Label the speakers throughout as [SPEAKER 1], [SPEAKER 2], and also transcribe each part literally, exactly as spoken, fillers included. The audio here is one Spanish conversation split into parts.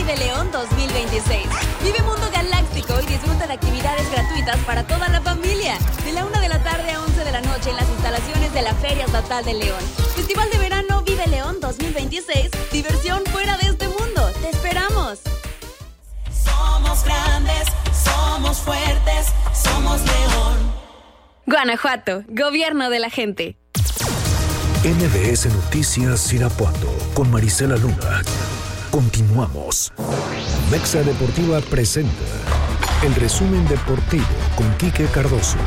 [SPEAKER 1] Vive León dos mil veintiséis. Vive Mundo Galáctico y disfruta de actividades gratuitas para toda la familia. De la una de la tarde a once de la noche en las instalaciones de la Feria Estatal de León. Festival de Verano Vive León dos mil veintiséis. Diversión fuera de este mundo. ¡Te esperamos!
[SPEAKER 2] Somos grandes, somos fuertes, somos León.
[SPEAKER 1] Guanajuato, gobierno de la gente.
[SPEAKER 3] M B S Noticias Irapuato con Marisela Luna. Continuamos. Mexa Deportiva presenta el resumen deportivo con Quique Cardoso.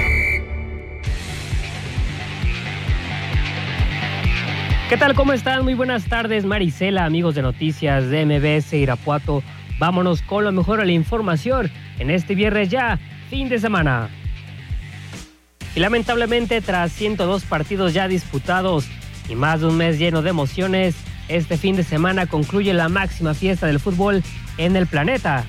[SPEAKER 4] ¿Qué tal? ¿Cómo están? Muy buenas tardes, Marisela, amigos de Noticias de M B S Irapuato. Vámonos con lo mejor de la información en este viernes ya, fin de semana. Y lamentablemente, tras ciento dos partidos ya disputados y más de un mes lleno de emociones, este fin de semana concluye la máxima fiesta del fútbol en el planeta.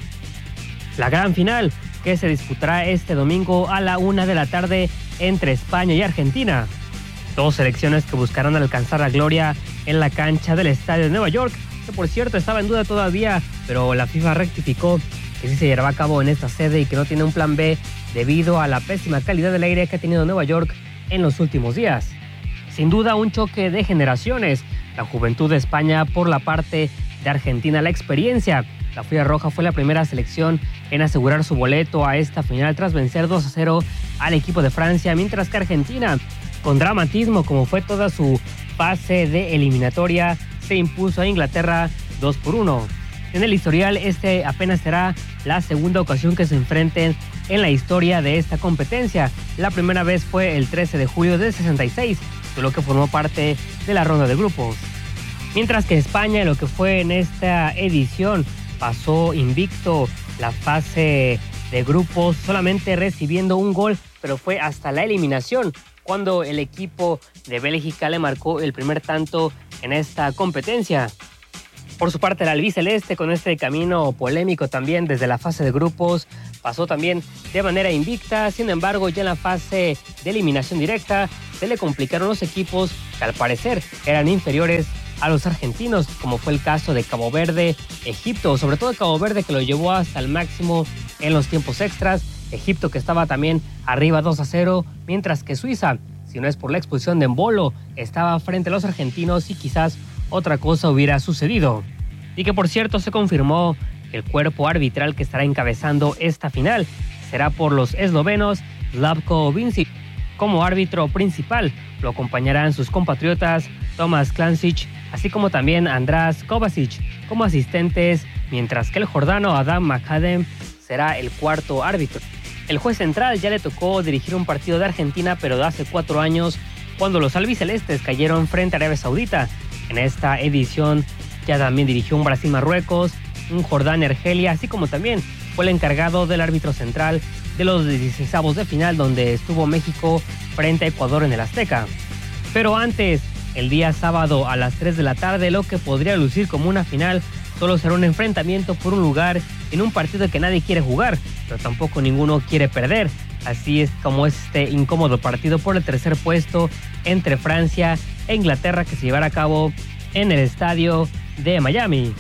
[SPEAKER 4] La gran final, que se disputará este domingo a la una de la tarde entre España y Argentina. Dos selecciones que buscarán alcanzar la gloria en la cancha del Estadio de Nueva York, que por cierto estaba en duda todavía, pero la FIFA rectificó que sí se llevará a cabo en esta sede y que no tiene un plan B debido a la pésima calidad del aire que ha tenido Nueva York en los últimos días. Sin duda un choque de generaciones, la juventud de España por la parte de Argentina, la experiencia. La Furia Roja fue la primera selección en asegurar su boleto a esta final tras vencer dos a cero al equipo de Francia, mientras que Argentina, con dramatismo como fue toda su fase de eliminatoria, se impuso a Inglaterra dos por uno. En el historial, este apenas será la segunda ocasión que se enfrenten en la historia de esta competencia. La primera vez fue el trece de julio del sesenta y seis, de lo que formó parte de la ronda de grupos. Mientras que España, lo que fue en esta edición, pasó invicto la fase de grupos, solamente recibiendo un gol, pero fue hasta la eliminación cuando el equipo de Bélgica le marcó el primer tanto en esta competencia. Por su parte, el albiceleste, con este camino polémico también desde la fase de grupos, pasó también de manera invicta. Sin embargo, ya en la fase de eliminación directa se le complicaron los equipos que al parecer eran inferiores a los argentinos, como fue el caso de Cabo Verde, Egipto, sobre todo Cabo Verde, que lo llevó hasta el máximo en los tiempos extras. Egipto, que estaba también arriba dos a cero, mientras que Suiza, si no es por la expulsión de Embolo, estaba frente a los argentinos y quizás otra cosa hubiera sucedido. Y que por cierto se confirmó que el cuerpo arbitral que estará encabezando esta final será por los eslovenos Slavko Vincic. Como árbitro principal lo acompañarán sus compatriotas Tomáš Klančič, así como también András Kovačič como asistentes, mientras que el jordano Adam McAdam será el cuarto árbitro. El juez central ya le tocó dirigir un partido de Argentina, pero de hace cuatro años, cuando los albicelestes cayeron frente a Arabia Saudita. En esta edición ya también dirigió un Brasil-Marruecos, un Jordania-Argelia, así como también fue el encargado del árbitro central de los dieciseisavos de final, donde estuvo México frente a Ecuador en el Azteca. Pero antes, el día sábado a las tres de la tarde, lo que podría lucir como una final solo será un enfrentamiento por un lugar en un partido que nadie quiere jugar, pero tampoco ninguno quiere perder. Así es como este incómodo partido por el tercer puesto entre Francia e Inglaterra, que se llevará a cabo en el estadio de Miami.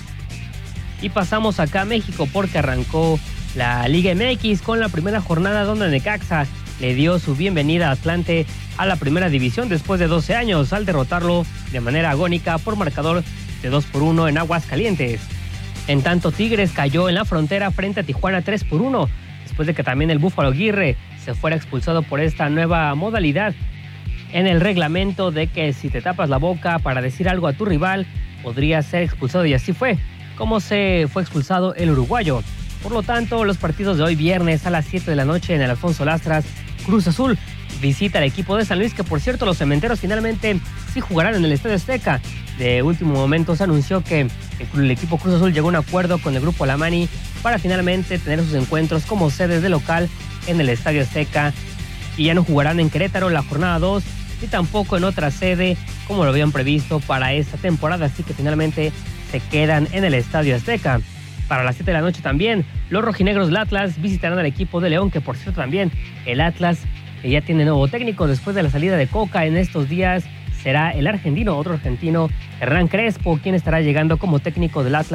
[SPEAKER 4] Y pasamos acá a México, porque arrancó la Liga M X con la primera jornada, donde Necaxa le dio su bienvenida a Atlante a la primera división después de doce años, al derrotarlo de manera agónica por marcador de dos por uno en Aguascalientes. En tanto, Tigres cayó en la Frontera frente a Tijuana tres por uno, después de que también el Búfalo Aguirre se fuera expulsado por esta nueva modalidad en el reglamento de que si te tapas la boca para decir algo a tu rival, podría ser expulsado, y así fue como se fue expulsado el uruguayo. Por lo tanto, los partidos de hoy viernes a las siete de la noche en el Alfonso Lastras, Cruz Azul visita al equipo de San Luis, que por cierto los cementeros finalmente sí jugarán en el Estadio Azteca. De último momento se anunció que el equipo Cruz Azul llegó a un acuerdo con el grupo Lamani para finalmente tener sus encuentros como sedes de local en el Estadio Azteca, y ya no jugarán en Querétaro la jornada dos y tampoco en otra sede como lo habían previsto para esta temporada, así que finalmente se quedan en el Estadio Azteca. Para las siete de la noche también, los rojinegros del Atlas visitarán al equipo de León, que por cierto también el Atlas que ya tiene nuevo técnico después de la salida de Coca en estos días. Será el argentino, otro argentino, Hernán Crespo, quien estará llegando como técnico del Atlas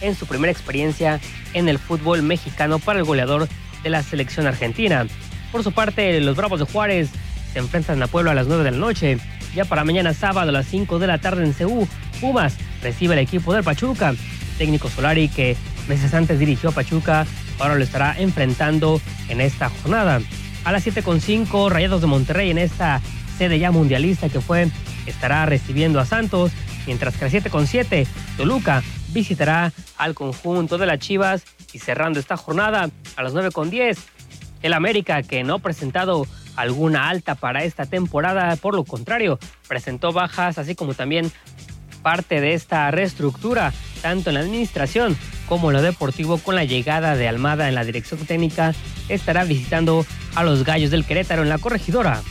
[SPEAKER 4] en su primera experiencia en el fútbol mexicano para el goleador de la selección argentina. Por su parte, los Bravos de Juárez se enfrentan a Puebla a las nueve de la noche. Ya para mañana sábado a las cinco de la tarde en C U, Pumas recibe al equipo del Pachuca. El técnico Solari, que meses antes dirigió a Pachuca, ahora lo estará enfrentando en esta jornada. A las siete con cinco, Rayados de Monterrey, en esta sede ya mundialista que fue, estará recibiendo a Santos, mientras que a las siete con siete, Toluca visitará al conjunto de las Chivas. Y cerrando esta jornada, a las nueve con diez, el América, que no ha presentado alguna alta para esta temporada, por lo contrario, presentó bajas, así como también parte de esta reestructura, tanto en la administración como en lo deportivo, con la llegada de Almada en la dirección técnica, estará visitando a los Gallos del Querétaro en la Corregidora.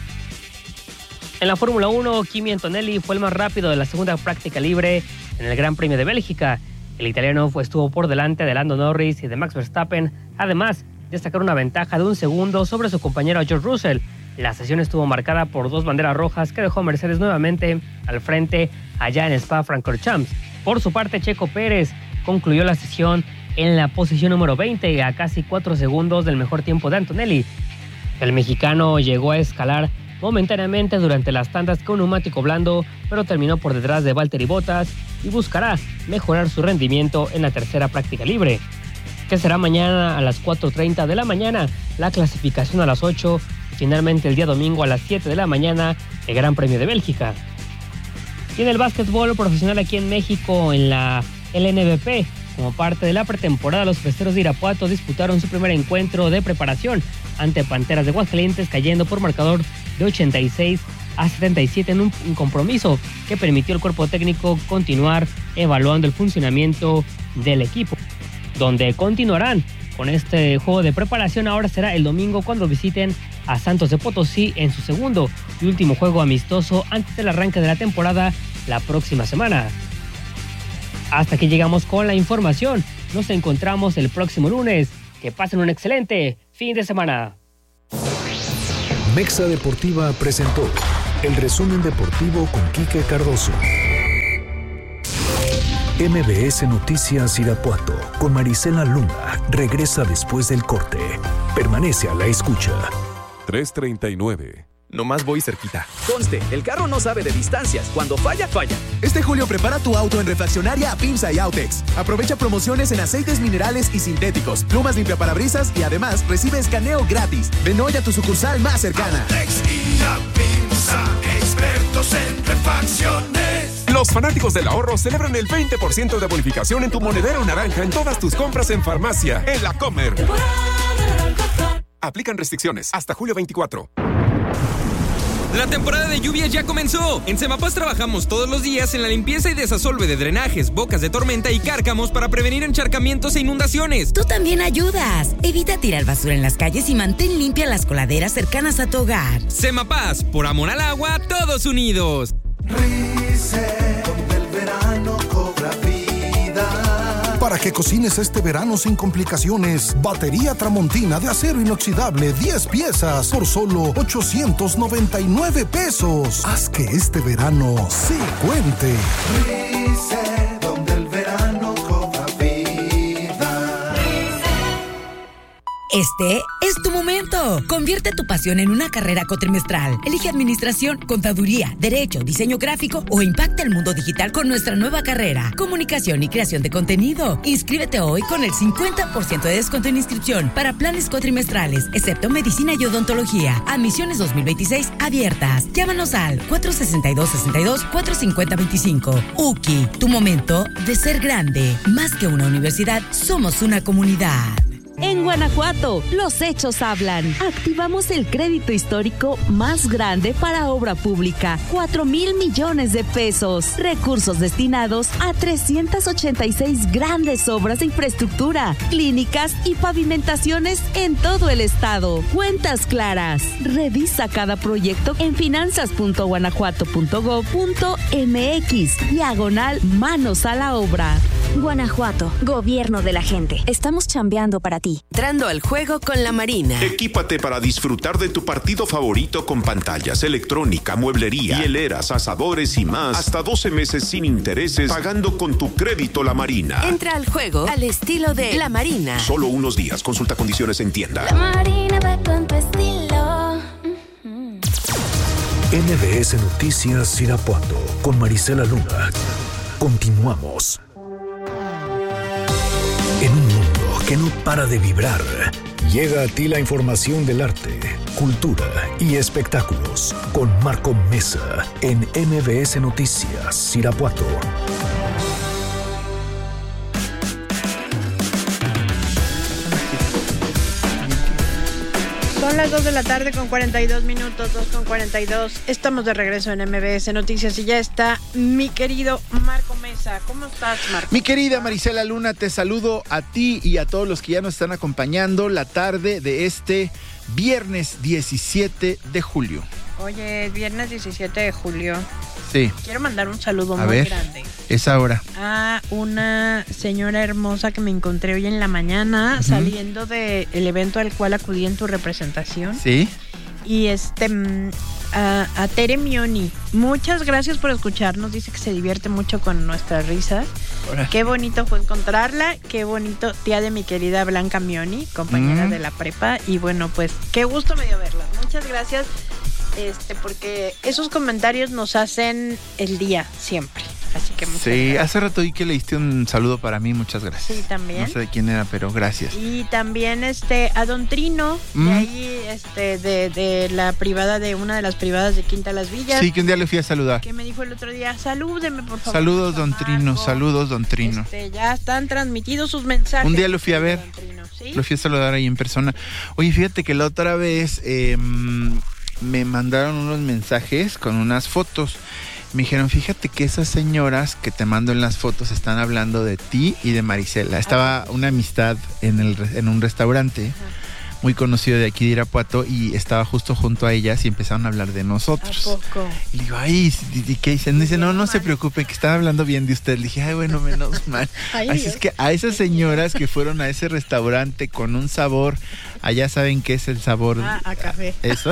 [SPEAKER 4] En la Fórmula uno, Kimi Antonelli fue el más rápido de la segunda práctica libre en el Gran Premio de Bélgica. El italiano fue, estuvo por delante de Lando Norris y de Max Verstappen, además de sacar una ventaja de un segundo sobre su compañero George Russell. La sesión estuvo marcada por dos banderas rojas que dejó a Mercedes nuevamente al frente allá en Spa-Francorchamps. Por su parte, Checo Pérez concluyó la sesión en la posición número veinte, a casi cuatro segundos del mejor tiempo de Antonelli. El mexicano llegó a escalar momentáneamente durante las tandas con neumático blando, pero terminó por detrás de Valtteri Bottas y buscará mejorar su rendimiento en la tercera práctica libre, que será mañana a las cuatro treinta de la mañana, la clasificación a las ocho, y finalmente el día domingo a las siete de la mañana, el Gran Premio de Bélgica. Y en el básquetbol profesional aquí en México, en la L N B P, como parte de la pretemporada, los Festeros de Irapuato disputaron su primer encuentro de preparación ante Panteras de Aguascalientes, cayendo por marcador de ochenta y seis a setenta y siete en un, un compromiso que permitió al cuerpo técnico continuar evaluando el funcionamiento del equipo, donde continuarán con este juego de preparación. Ahora será el domingo cuando visiten a Santos de Potosí en su segundo y último juego amistoso antes del arranque de la temporada la próxima semana. Hasta aquí llegamos con la información. Nos encontramos el próximo lunes. Que pasen un excelente fin de semana.
[SPEAKER 3] Mexa Deportiva presentó el resumen deportivo con Quique Cardoso. M B S Noticias Irapuato con Marisela Luna regresa después del corte. Permanece a la escucha.
[SPEAKER 5] tres treinta y nueve.
[SPEAKER 6] Nomás voy cerquita. Conste, el carro no sabe de distancias. Cuando falla, falla. Este julio prepara tu auto en Refaccionaria Pinza y Autex. Aprovecha promociones en aceites minerales y sintéticos, plumas limpiaparabrisas y además recibe escaneo gratis. Ven hoy a tu sucursal más cercana.
[SPEAKER 7] Autex y la Pinza, expertos en refacciones.
[SPEAKER 5] Los fanáticos del ahorro celebran el veinte por ciento de bonificación en tu monedero naranja en todas tus compras en farmacia, en La Comer. Aplican restricciones hasta julio veinticuatro.
[SPEAKER 8] La temporada de lluvias ya comenzó. En Semapas trabajamos todos los días en la limpieza y desasolve de drenajes, bocas de tormenta y cárcamos para prevenir encharcamientos e inundaciones.
[SPEAKER 9] Tú también ayudas. Evita tirar basura en las calles y mantén limpias las coladeras cercanas a tu hogar.
[SPEAKER 8] Semapas, por amor al agua, todos unidos.
[SPEAKER 7] Rice, donde el verano cobra vida.
[SPEAKER 10] Para que cocines este verano sin complicaciones, batería Tramontina de acero inoxidable diez piezas por solo ochocientos noventa y nueve pesos. Haz que este verano sí cuente.
[SPEAKER 7] Rice, donde el verano cobra vida.
[SPEAKER 9] Este es tu momento. Convierte tu pasión en una carrera cuatrimestral. Elige administración, contaduría, derecho, diseño gráfico o impacta el mundo digital con nuestra nueva carrera, comunicación y creación de contenido. Inscríbete hoy con el cincuenta por ciento de descuento en inscripción para planes cuatrimestrales, excepto medicina y odontología. Admisiones dos mil veintiséis abiertas. Llámanos al cuatro sesenta y dos, sesenta y dos, cuatro cincuenta, veinticinco. U C I, tu momento de ser grande. Más que una universidad, somos una comunidad.
[SPEAKER 11] En Guanajuato, los hechos hablan. Activamos el crédito histórico más grande para obra pública, cuatro mil millones de pesos. Recursos destinados a trescientas ochenta y seis grandes obras de infraestructura, clínicas y pavimentaciones en todo el estado. Cuentas claras. Revisa cada proyecto en finanzas punto guanajuato punto gob punto m x, diagonal manos a la obra.
[SPEAKER 12] Guanajuato, gobierno de la gente. Estamos chambeando para ti.
[SPEAKER 13] Entrando al juego con la Marina.
[SPEAKER 14] Equípate para disfrutar de tu partido favorito con pantallas, electrónica, mueblería, hieleras, asadores y más. Hasta doce meses sin intereses, pagando con tu crédito La Marina.
[SPEAKER 13] Entra al juego al estilo de La Marina.
[SPEAKER 14] Solo unos días. Consulta condiciones en tienda.
[SPEAKER 15] La Marina va con tu estilo.
[SPEAKER 3] N B S Noticias Irapuato con Marisela Luna. Continuamos. En un mundo que no para de vibrar, llega a ti la información del arte, cultura y espectáculos con Marco Mesa en N B S Noticias Irapuato.
[SPEAKER 16] Son las dos de la tarde con cuarenta y dos minutos, dos con cuarenta y dos. Estamos de regreso en M B S Noticias y ya está mi querido Marco Mesa. ¿Cómo estás, Marco?
[SPEAKER 17] Mi querida Marisela Luna, te saludo a ti y a todos los que ya nos están acompañando la tarde de este viernes diecisiete de julio.
[SPEAKER 16] Oye, viernes diecisiete de julio.
[SPEAKER 17] Sí.
[SPEAKER 16] Quiero mandar un saludo
[SPEAKER 17] a
[SPEAKER 16] muy
[SPEAKER 17] ver,
[SPEAKER 16] grande.
[SPEAKER 17] Es ahora.
[SPEAKER 16] A una señora hermosa que me encontré hoy en la mañana, uh-huh. saliendo del evento al cual acudí en tu representación.
[SPEAKER 17] Sí.
[SPEAKER 16] Y este a, a Tere Mioni, muchas gracias por escucharnos. Dice que se divierte mucho con nuestras risas. Hola. Qué bonito fue encontrarla, qué bonito, tía de mi querida Blanca Mioni, compañera mm. de la prepa. Y bueno, pues qué gusto me dio verla. Muchas gracias. Este, porque esos comentarios nos hacen el día siempre. Así que muchas
[SPEAKER 17] Sí,
[SPEAKER 16] gracias.
[SPEAKER 17] Hace rato vi que le diste un saludo para mí, muchas gracias.
[SPEAKER 16] Sí, también.
[SPEAKER 17] No sé de quién era, pero gracias.
[SPEAKER 16] Y también este a Don Trino, mm. de ahí, este, de, de la privada, de una de las privadas de Quinta Las Villas.
[SPEAKER 17] Sí, que un día le fui a saludar.
[SPEAKER 16] Que me dijo el otro día, salúdeme, por favor.
[SPEAKER 17] Saludos, Don Trino, saludos, Don Trino.
[SPEAKER 16] Este, ya están transmitidos sus mensajes.
[SPEAKER 17] Un día lo fui a ver,
[SPEAKER 16] Trino, ¿sí?
[SPEAKER 17] Lo fui a saludar ahí en persona. Oye, fíjate que la otra vez eh, me mandaron unos mensajes con unas fotos. Me dijeron, fíjate que esas señoras que te mando en las fotos están hablando de ti y de Marisela. Estaba una amistad en, el, en un restaurante Ajá. muy conocido de aquí de Irapuato y estaba justo junto a ellas y empezaron a hablar de nosotros.
[SPEAKER 16] ¿A poco?
[SPEAKER 17] Y le digo, ay, ¿y qué dicen? Dice, no, no se preocupen, que están hablando bien de usted. Le dije, ay, bueno, menos mal. Ay, Así Dios. Es que a esas señoras que fueron a ese restaurante con un sabor, allá saben qué es el sabor.
[SPEAKER 16] Ah, a café.
[SPEAKER 17] Eso.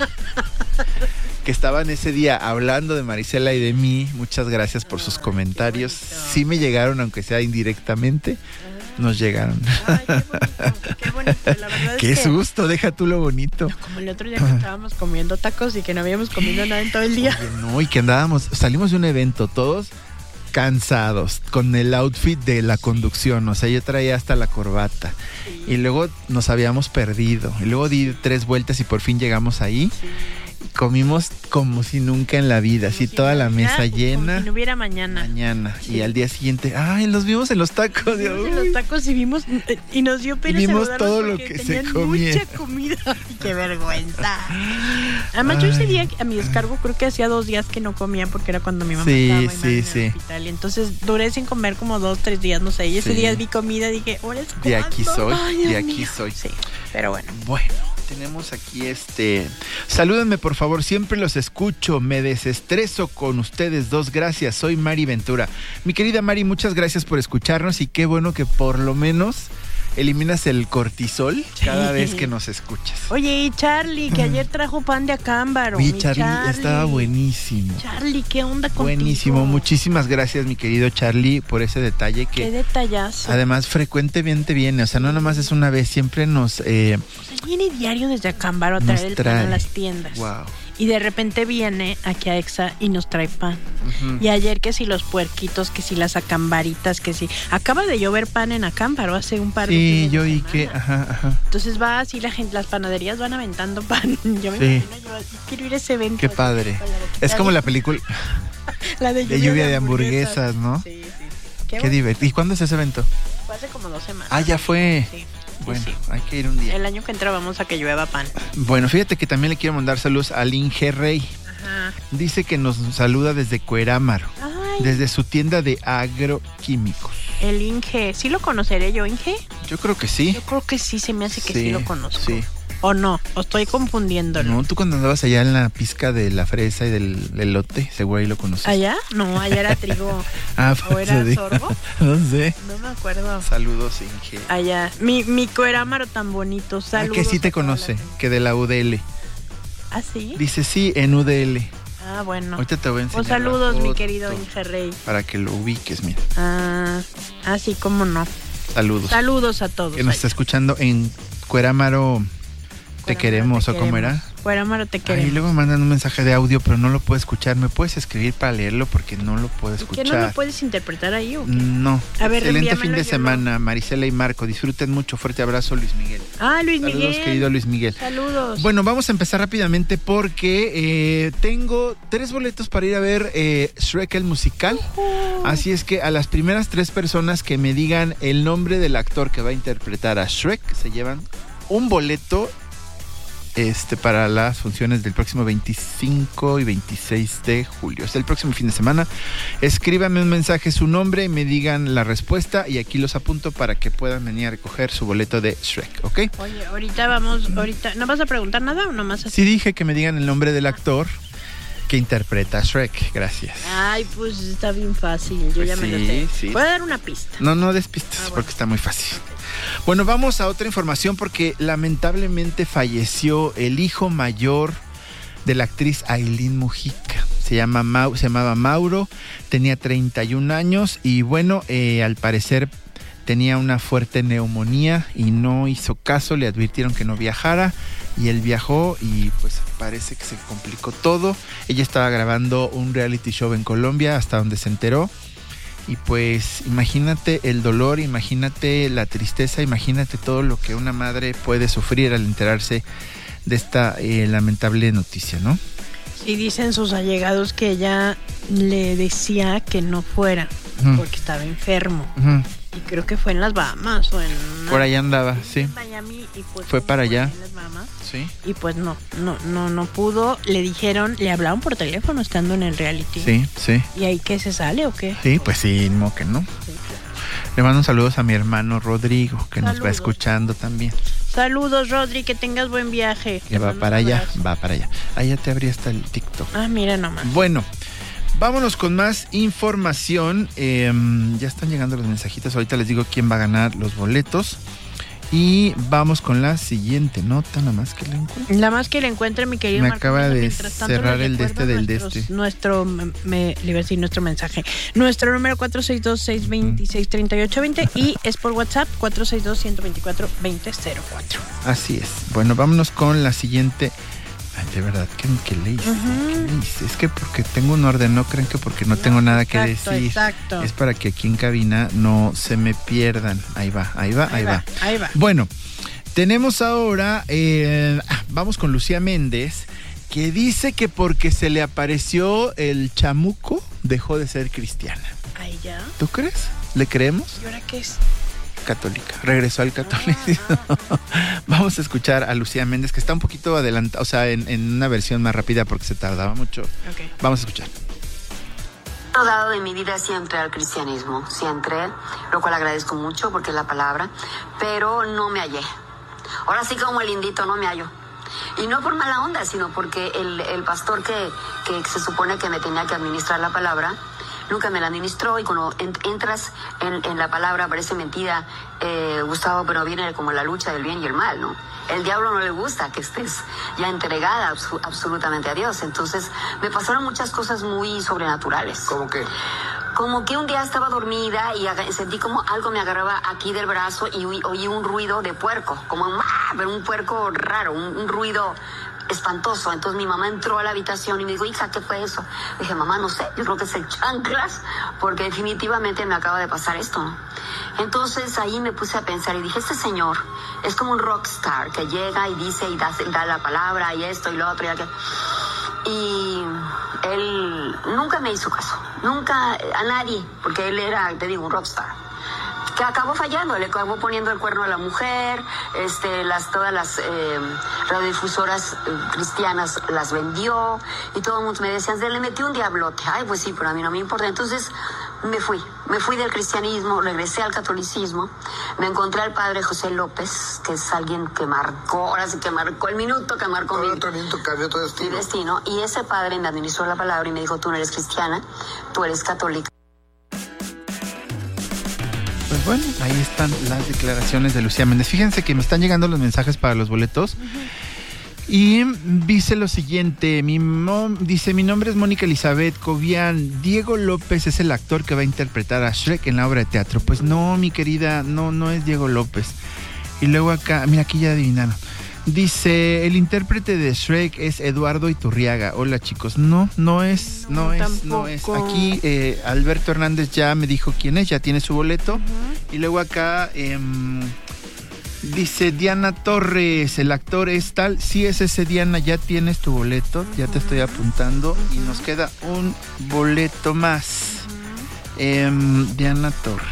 [SPEAKER 17] Que estaban ese día hablando de Marisela y de mí. Muchas gracias por sus comentarios. Sí me llegaron, aunque sea indirectamente. Nos llegaron.
[SPEAKER 16] Ay, qué bonito, qué bonito. La verdad es
[SPEAKER 17] qué
[SPEAKER 16] que...
[SPEAKER 17] susto, deja tú lo bonito.
[SPEAKER 16] No, como el otro día que estábamos comiendo tacos y que no habíamos comido nada en todo el día.
[SPEAKER 17] Oye, no, y que andábamos, salimos de un evento todos cansados, con el outfit de la conducción, o sea, yo traía hasta la corbata. Sí. Y luego nos habíamos perdido. Y luego di tres vueltas y por fin llegamos ahí. Sí. Comimos como si nunca en la vida, así toda la mesa llena.
[SPEAKER 16] Como si no hubiera mañana.
[SPEAKER 17] Mañana. Sí. Y al día siguiente, ay, los vimos en los tacos. Nos
[SPEAKER 16] vimos en los tacos y vimos, y nos dio pena
[SPEAKER 17] vimos todo lo que se comía.
[SPEAKER 16] Mucha comida. Qué vergüenza. Además, ay. Yo ese día, a mi descargo, creo que hacía dos días que no comía porque era cuando mi mamá
[SPEAKER 17] sí,
[SPEAKER 16] estaba
[SPEAKER 17] sí,
[SPEAKER 16] en
[SPEAKER 17] sí.
[SPEAKER 16] el hospital. Y entonces duré sin comer como dos, tres días, no sé. Y ese sí. día vi comida y dije, ¿ahora es cuándo?
[SPEAKER 17] De aquí soy,
[SPEAKER 16] ay,
[SPEAKER 17] de aquí
[SPEAKER 16] mío.
[SPEAKER 17] soy.
[SPEAKER 16] Sí, pero bueno.
[SPEAKER 17] Bueno. Tenemos aquí este... Salúdenme, por favor, siempre los escucho, me desestreso con ustedes dos, gracias, soy Mari Ventura. Mi querida Mari, muchas gracias por escucharnos y qué bueno que por lo menos eliminas el cortisol cada sí. vez que nos escuchas.
[SPEAKER 16] Oye, y Charlie, que ayer trajo pan de acámbaro.
[SPEAKER 17] Oye, Charlie, Charlie estaba buenísimo.
[SPEAKER 16] Charlie, ¿qué onda contigo?
[SPEAKER 17] Buenísimo, muchísimas gracias, mi querido Charlie, por ese detalle que...
[SPEAKER 16] Qué detallazo.
[SPEAKER 17] Además, frecuentemente viene, o sea, no nomás es una vez, siempre nos... Eh,
[SPEAKER 16] o sea, viene diario desde acámbaro a traer el pan a las tiendas.
[SPEAKER 17] Wow.
[SPEAKER 16] Y de repente viene aquí a Exa y nos trae pan. Uh-huh. Y ayer que si los puerquitos, que si las acambaritas, que si... Acaba de llover pan en Acámbaro hace un par de días.
[SPEAKER 17] Sí, yo oí que... Ajá, ajá.
[SPEAKER 16] Entonces va así la gente, las panaderías van aventando pan. Yo me sí. imagino, yo quiero ir a ese evento.
[SPEAKER 17] Qué padre. Es como la película...
[SPEAKER 16] la de lluvia
[SPEAKER 17] de, lluvia
[SPEAKER 16] de,
[SPEAKER 17] de
[SPEAKER 16] hamburguesas,
[SPEAKER 17] hamburguesas, ¿no?
[SPEAKER 16] Sí, sí. Qué,
[SPEAKER 17] Qué divertido. ¿Y cuándo es ese evento?
[SPEAKER 16] Fue hace como dos semanas.
[SPEAKER 17] Ah, ya fue.
[SPEAKER 16] Sí.
[SPEAKER 17] Bueno,
[SPEAKER 16] sí.
[SPEAKER 17] hay que ir un día.
[SPEAKER 16] El año que entra vamos a que llueva pan.
[SPEAKER 17] Bueno, fíjate que también le quiero mandar saludos a Inge Rey.
[SPEAKER 16] Ajá.
[SPEAKER 17] Dice que nos saluda desde Cuerámaro, Ay. desde su tienda de agroquímicos.
[SPEAKER 16] El Inge, ¿sí lo conoceré yo, Inge?
[SPEAKER 17] Yo creo que sí.
[SPEAKER 16] Yo creo que sí, se me hace que sí, sí lo conozco.
[SPEAKER 17] Sí.
[SPEAKER 16] ¿O no? ¿O estoy confundiéndolo?
[SPEAKER 17] No, tú cuando andabas allá en la pizca de la fresa y del elote, seguro ahí lo conoces.
[SPEAKER 16] ¿Allá? No, allá era trigo.
[SPEAKER 17] Ah,
[SPEAKER 16] ¿O era sorbo?
[SPEAKER 17] No sé.
[SPEAKER 16] No me acuerdo.
[SPEAKER 17] Saludos, Inge.
[SPEAKER 16] Allá. Mi, mi cuerámaro tan bonito. Saludos.
[SPEAKER 17] Ah, que sí te conoce, que de la U D L.
[SPEAKER 16] ¿Ah, sí?
[SPEAKER 17] Dice sí, en U D L.
[SPEAKER 16] Ah, bueno.
[SPEAKER 17] Ahorita te voy a enseñar.
[SPEAKER 16] Pues saludos,
[SPEAKER 17] la foto,
[SPEAKER 16] mi querido Inge Rey.
[SPEAKER 17] Para que lo ubiques, mira.
[SPEAKER 16] Ah, ah, sí, cómo no.
[SPEAKER 17] Saludos.
[SPEAKER 16] Saludos a todos.
[SPEAKER 17] Que nos
[SPEAKER 16] ahí.
[SPEAKER 17] está escuchando en Cuerámaro. Te queremos,
[SPEAKER 16] te
[SPEAKER 17] ¿o cómo
[SPEAKER 16] queremos.
[SPEAKER 17] era?
[SPEAKER 16] Cuerámaro, te queremos.
[SPEAKER 17] Y luego me mandan un mensaje de audio, pero no lo puedo escuchar. ¿Me puedes escribir para leerlo? Porque no lo puedo escuchar.
[SPEAKER 16] ¿Que no lo puedes interpretar ahí o qué?
[SPEAKER 17] No.
[SPEAKER 16] A ver,
[SPEAKER 17] excelente fin de
[SPEAKER 16] yo
[SPEAKER 17] semana,
[SPEAKER 16] no.
[SPEAKER 17] Marisela y Marco. Disfruten mucho. Fuerte abrazo, Luis Miguel.
[SPEAKER 16] Ah, Luis
[SPEAKER 17] Saludos,
[SPEAKER 16] Miguel.
[SPEAKER 17] Saludos, querido Luis Miguel.
[SPEAKER 16] Saludos.
[SPEAKER 17] Bueno, vamos a empezar rápidamente porque eh, tengo tres boletos para ir a ver eh, Shrek el musical. Uh-huh. Así es que a las primeras tres personas que me digan el nombre del actor que va a interpretar a Shrek se llevan un boleto Este, para las funciones del próximo veinticinco y veintiséis de julio. Es el próximo fin de semana. Escríbame un mensaje, su nombre, y me digan la respuesta y aquí los apunto para que puedan venir a recoger su boleto de Shrek, ¿ok?
[SPEAKER 16] Oye, ahorita vamos, ahorita, ¿no vas a preguntar nada o nomás así?
[SPEAKER 17] Sí dije que me digan el nombre del actor que interpreta a Shrek, gracias.
[SPEAKER 16] Ay, pues está bien fácil, yo
[SPEAKER 17] Pues
[SPEAKER 16] ya me
[SPEAKER 17] sí,
[SPEAKER 16] lo sé.
[SPEAKER 17] sí.
[SPEAKER 16] ¿Puedo dar una pista?
[SPEAKER 17] No, no des pistas,
[SPEAKER 16] Ah, bueno.
[SPEAKER 17] porque está muy fácil. Bueno, vamos a otra información porque lamentablemente falleció el hijo mayor de la actriz Ailín Mujica. Se, llama Mau, se llamaba Mauro, tenía treinta y un años y bueno, eh, al parecer tenía una fuerte neumonía y no hizo caso, le advirtieron que no viajara y él viajó y pues parece que se complicó todo. Ella estaba grabando un reality show en Colombia hasta donde se enteró. Y pues imagínate el dolor, imagínate la tristeza, imagínate todo lo que una madre puede sufrir al enterarse de esta eh, lamentable noticia, ¿no?
[SPEAKER 16] Sí, dicen sus allegados que ella le decía que no fuera
[SPEAKER 17] Uh-huh.
[SPEAKER 16] porque estaba enfermo.
[SPEAKER 17] Uh-huh.
[SPEAKER 16] Y creo que fue en las Bahamas o en... una-
[SPEAKER 17] Por allá andaba, sí.
[SPEAKER 16] en Miami y fue,
[SPEAKER 17] Fue
[SPEAKER 16] como
[SPEAKER 17] para allá.
[SPEAKER 16] en las Bahamas.
[SPEAKER 17] Sí.
[SPEAKER 16] Y pues no, no, no, no pudo. Le dijeron, le hablaban por teléfono estando en el reality.
[SPEAKER 17] Sí, sí.
[SPEAKER 16] ¿Y ahí qué se sale o qué?
[SPEAKER 17] Sí, pues sí, no que no. Le mando saludos a mi hermano Rodrigo, que nos va
[SPEAKER 16] Saludos.
[SPEAKER 17] escuchando también.
[SPEAKER 16] Saludos, Rodri, que tengas buen viaje.
[SPEAKER 17] Que va para allá, va para allá. Ahí ya te abrí hasta el TikTok.
[SPEAKER 16] Ah, mira nomás.
[SPEAKER 17] Bueno, vámonos con más información. Eh, ya están llegando los mensajitos. Ahorita les digo quién va a ganar los boletos. Y vamos con la siguiente nota, nada más que la encuentro.
[SPEAKER 16] La más que le encuentre, mi querido
[SPEAKER 17] Me
[SPEAKER 16] Marco,
[SPEAKER 17] acaba de
[SPEAKER 16] mientras tanto,
[SPEAKER 17] cerrar
[SPEAKER 16] les
[SPEAKER 17] el de este
[SPEAKER 16] recuerdo
[SPEAKER 17] del de
[SPEAKER 16] nuestros-
[SPEAKER 17] este.
[SPEAKER 16] Nuestro, me, me- le iba a decir nuestro mensaje. Nuestro número cuatro seis dos, seis dos seis, tres ocho dos cero y es por WhatsApp cuatro seis dos, uno dos cuatro, dos cero cero cuatro.
[SPEAKER 17] Así es. Bueno, vámonos con la siguiente. Ay, de verdad, ¿qué, qué le hice?
[SPEAKER 16] Ujú.
[SPEAKER 17] ¿Qué le hice? Es que porque tengo un orden, no creen que porque no, tengo nada que
[SPEAKER 16] exacto,
[SPEAKER 17] decir.
[SPEAKER 16] exacto.
[SPEAKER 17] Es para que aquí en cabina no se me pierdan. Ahí va, ahí va, ahí, va.
[SPEAKER 16] Ahí va.
[SPEAKER 17] Bueno, tenemos ahora, eh, ah, vamos con Lucía Méndez, que dice que porque se le apareció el chamuco, dejó de ser cristiana.
[SPEAKER 16] Ahí ya.
[SPEAKER 17] ¿Tú crees? ¿Le creemos?
[SPEAKER 16] ¿Y ahora qué es?
[SPEAKER 17] Católica. Regresó al catolicismo. Vamos a escuchar a Lucía Méndez, que está un poquito adelantada, o sea, en, en una versión más rápida porque se tardaba mucho.
[SPEAKER 16] Okay.
[SPEAKER 17] Vamos a escuchar.
[SPEAKER 18] He dado de mi vida siempre al cristianismo, siempre, lo cual agradezco mucho porque es la palabra, pero no me hallé. Ahora sí como el indito no me hallo. Y no por mala onda, sino porque el, el pastor que, que se supone que me tenía que administrar la palabra, nunca me la administró y cuando ent- entras en, en la palabra parece mentira, eh, Gustavo, pero viene como la lucha del bien y el mal, ¿no? El diablo no le gusta que estés ya entregada absu- absolutamente a Dios. Entonces me pasaron muchas cosas muy sobrenaturales.
[SPEAKER 19] ¿Cómo qué?
[SPEAKER 18] Como que un día estaba dormida y aga- sentí como algo me agarraba aquí del brazo y oí, oí un ruido de puerco, como un, ¡ah! Pero un puerco raro, un, un ruido espantoso. Entonces mi mamá entró a la habitación y me dijo, hija, ¿qué fue eso? Le dije, mamá, no sé, yo creo que es el chanclas, porque definitivamente me acaba de pasar esto, ¿no? Entonces ahí me puse a pensar y dije, este señor es como un rockstar que llega y dice y da, da la palabra y esto y lo otro y aquello. Y él nunca me hizo caso, nunca a nadie, porque él era, te digo, un rockstar. Que acabó fallando, le acabó poniendo el cuerno a la mujer, este, las, todas las eh, radiodifusoras eh, cristianas las vendió y todo el mundo me decía, le metió un diablote. Ay, pues sí, pero a mí no me importa. Entonces me fui, Me fui del cristianismo, regresé al catolicismo, me encontré al padre José López, que es alguien que marcó, ahora sí que marcó el minuto, que marcó mi,
[SPEAKER 19] otro minuto cambió tu destino.
[SPEAKER 18] mi destino. Y ese padre me administró la palabra y me dijo, tú no eres cristiana, tú eres católica.
[SPEAKER 17] Pues bueno, ahí están las declaraciones de Lucía Méndez. Fíjense que me están llegando los mensajes para los boletos. Uh-huh. Y dice lo siguiente, mi mom, dice, mi nombre es Mónica Elizabeth Cobian, Diego López es el actor que va a interpretar a Shrek en la obra de teatro. Pues no, mi querida, no, no es Diego López. Y luego acá, mira, aquí ya adivinaron. Dice, el intérprete de Shrek es Eduardo Iturriaga. Hola, chicos. No, no es, no, no es, tampoco. no es. Aquí eh, Alberto Hernández ya me dijo quién es, ya tiene su boleto. Uh-huh. Y luego acá... Eh, dice Diana Torres, el actor es tal. Sí, es ese, Diana, ya tienes tu boleto, uh-huh. ya te estoy apuntando. Uh-huh. Y nos queda un boleto más. Uh-huh. eh, Diana Torres.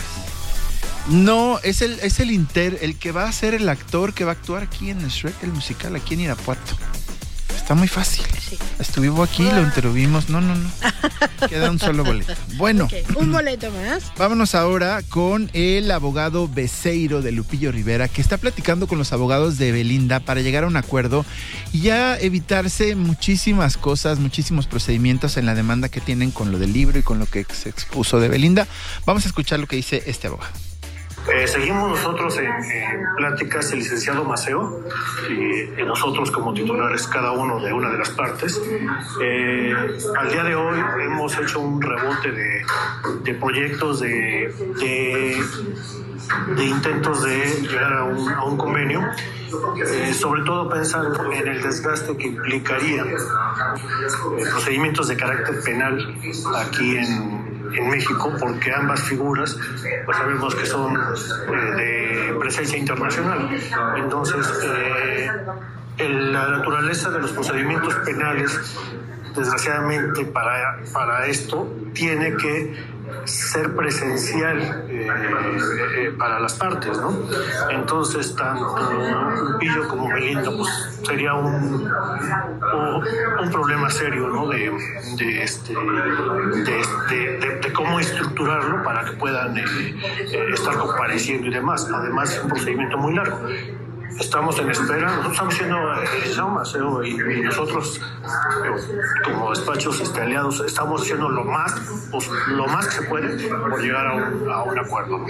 [SPEAKER 17] No, es el, es el inter, el que va a ser el actor que va a actuar aquí en el Shrek, el musical, aquí en Irapuato. Está muy fácil. Sí. Estuvimos aquí, lo intervimos. No, no, no. Queda un solo boleto. Bueno.
[SPEAKER 16] Okay, un boleto más.
[SPEAKER 17] Vámonos ahora con el abogado Beceiro de Lupillo Rivera, que está platicando con los abogados de Belinda para llegar a un acuerdo y ya evitarse muchísimas cosas, muchísimos procedimientos en la demanda que tienen con lo del libro y con lo que se expuso de Belinda. Vamos a escuchar lo que dice este abogado.
[SPEAKER 20] Eh, seguimos nosotros en, en pláticas el licenciado Maceo y, y nosotros como titulares cada uno de una de las partes. Eh, al día de hoy hemos hecho un rebote de, de proyectos de, de, de intentos de llegar a un, a un convenio, eh, sobre todo pensando en el desgaste que implicaría eh, procedimientos de carácter penal aquí en en México, porque ambas figuras pues sabemos que son eh, de presencia internacional. Entonces eh, el, la naturaleza de los procedimientos penales, desgraciadamente para, para esto tiene que ser presencial eh, eh, para las partes, ¿no? Entonces tanto Lupillo como Belinda pues sería un, un, un problema serio, ¿no? De, de, este, de, de, de, de cómo estructurarlo para que puedan eh, eh, estar compareciendo y demás. Además es un procedimiento muy largo. Estamos en espera, nosotros estamos haciendo eh, Maceo y, y nosotros eh, como despachos este, aliados estamos haciendo lo más, pues, lo más que se puede por llegar a un, a un acuerdo.